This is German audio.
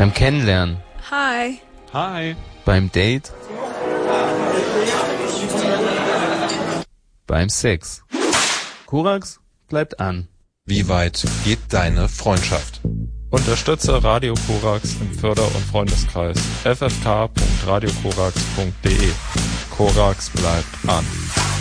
Beim Kennenlernen. Hi. Hi. Beim Date. Beim Sex. Korax bleibt an. Wie weit geht deine Freundschaft? Unterstütze Radio Korax im Förder- und Freundeskreis ffk.radiokorax.de. Korax bleibt an.